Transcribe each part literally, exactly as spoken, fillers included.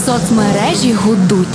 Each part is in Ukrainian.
Соцмережі гудуть.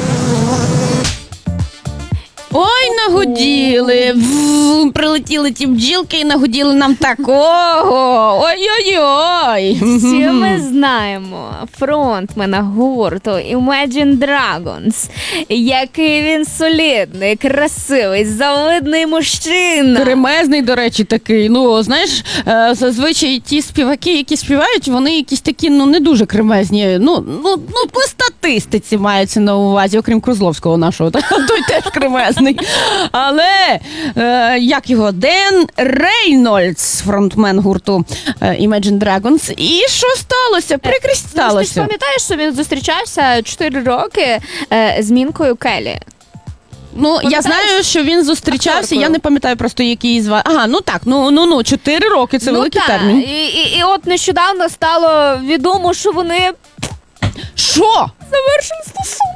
Ой, нагоділи, Вв, прилетіли ті бджілки і нагоділи нам такого. Ой-ой-ой. Всі ми знаємо фронтмена гурту Imagine Dragons, який він солідний, красивий, завидний мужчина. Кремезний, до речі, такий. Ну, знаєш, е, зазвичай ті співаки, які співають, вони якісь такі, ну, не дуже кремезні. Ну, ну, ну по статистиці мається на увазі, окрім Козловського нашого. Та, той теж кремезний. Але, е, як його, Ден Рейнольдс, фронтмен гурту е, Imagine Dragons. І що сталося? Прикрість Ну, ти ж сталося. пам'ятаєш, що він зустрічався чотири роки е, з Мінкою Келлі? Ну, я Пам'ятаєш? знаю, що він зустрічався, Акторкою. я не пам'ятаю просто, який її звати. Ага, ну так, ну, ну, ну, чотири роки, це ну, великий та. термін. І, і, і от нещодавно стало відомо, що вони Що? завершили стосунки.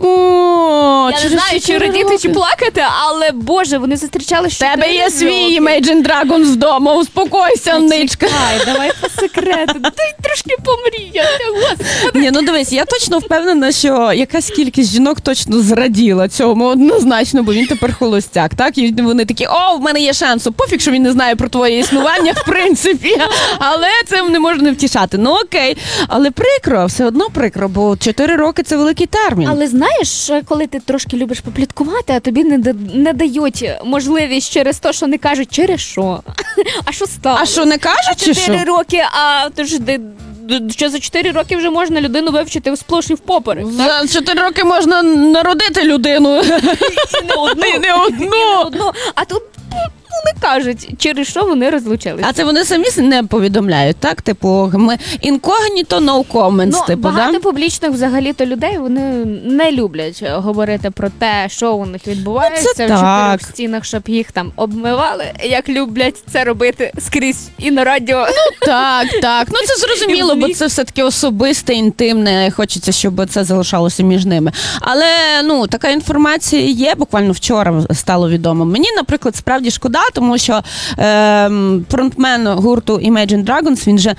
О, Я не через знаю, чи чотири радіти, роки. чи плакати, але, Боже, вони зустрічались В тебе чотири є свій роки. Imagine Dragons вдома, успокойся, ничка. Ай, давай по секрету. Дай трошки помріяти, Господи. Ні, ну дивись, я точно впевнена, що якась кількість жінок точно зраділа цьому однозначно, бо він тепер холостяк, так? І вони такі, о, в мене є шанс. Пофіг, що він не знає про твоє існування, в принципі, але цим не можна втішати. Ну окей, але прикро, все одно прикро, бо чотири роки – це великий термін. Але знаєш, коли ти трошки любиш попліткувати, а тобі не, да- не дають можливість через те, що не кажуть, через що? А що стало? А що, не кажуть, чи що? Чотири роки, а то ж де- де- що за чотири роки вже можна людину вивчити сплош і впоперек. За чотири роки можна народити людину. І не одну. І не одну. І не одну. А тут ну, не кажуть, через що вони розлучилися. А це вони самі не повідомляють, так? Типу, ми інкогніто, no comments, Ну, типу, багато да? публічних взагалі-то людей, вони не люблять говорити про те, що у них відбувається Ну, це в так. чотирьох стінах, щоб їх там обмивали, як люблять це робити скрізь і на радіо. Так, так. Ну це зрозуміло, бо це все-таки особисте, інтимне, хочеться, щоб це залишалося між ними. Але, ну, така інформація є, буквально вчора стало відомо. Мені, наприклад, справді шкода, тому що е, фронтмен гурту Imagine Dragons, він же